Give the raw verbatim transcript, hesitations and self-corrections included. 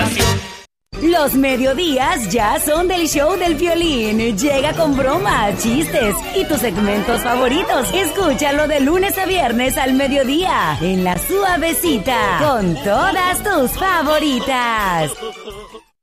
tentación. Los mediodías ya son del show del violín. Llega con bromas, chistes y tus segmentos favoritos. Escúchalo de lunes a viernes al mediodía en La Suavecita con todas tus favoritas.